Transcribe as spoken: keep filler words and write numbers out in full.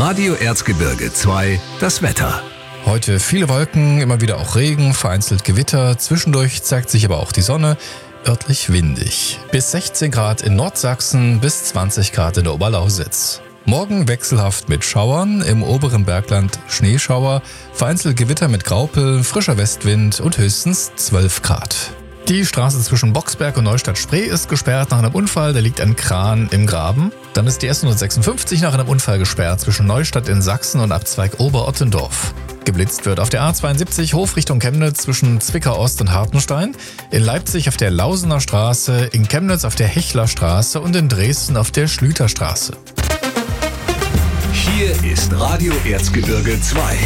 Radio Erzgebirge zwei, das Wetter. Heute viele Wolken, immer wieder auch Regen, vereinzelt Gewitter. Zwischendurch zeigt sich aber auch die Sonne. Örtlich windig. Bis sechzehn Grad in Nordsachsen, bis zwanzig Grad in der Oberlausitz. Morgen wechselhaft mit Schauern, im oberen Bergland Schneeschauer, vereinzelt Gewitter mit Graupel, frischer Westwind und höchstens zwölf Grad. Die Straße zwischen Boxberg und Neustadt-Spree ist gesperrt nach einem Unfall, da liegt ein Kran im Graben. Dann ist die S hundertsechsundfünfzig nach einem Unfall gesperrt zwischen Neustadt in Sachsen und Abzweig Oberottendorf. Geblitzt wird auf der A zweiundsiebzig Hof Richtung Chemnitz zwischen Zwickau Ost und Hartenstein, in Leipzig auf der Lausener Straße, in Chemnitz auf der Hechlerstraße und in Dresden auf der Schlüterstraße. Hier ist Radio Erzgebirge zwei.